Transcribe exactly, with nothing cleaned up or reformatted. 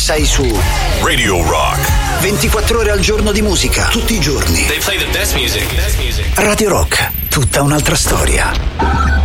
sei su Radio Rock. ventiquattro ore al giorno di musica, tutti i giorni. They play the best music. Best music. Radio Rock, tutta un'altra storia.